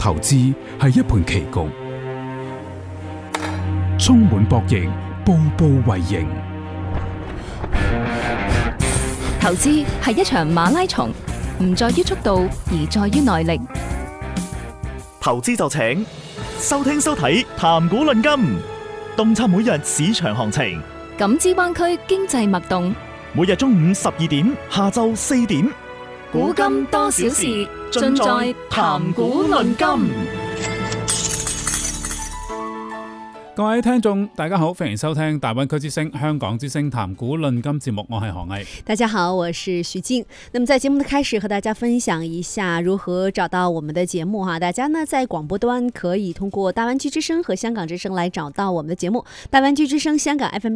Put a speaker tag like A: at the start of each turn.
A: 投資係一盤棋局，充滿博弈，步步為營。
B: 投資係一場馬拉松，唔在於速度，而在於耐力。
C: 投資就請收聽收睇談股論金，洞察每日市場行情，
B: 感知灣區經濟脈動。
C: 每日中午12點，下晝4點，
B: 古今多少事，盡在談股論金。
D: 各位聽眾大家好，歡迎收聽大灣區之聲香港之聲談股論金節目，我係何毅。
E: 大家好，我是徐靜。那麼在節目的開始和大家分享一下如何找到我們的節目哈。大家呢在廣播端可以通過大灣區之聲和香港之聲來找到我們的節目。大灣區之聲香港 FM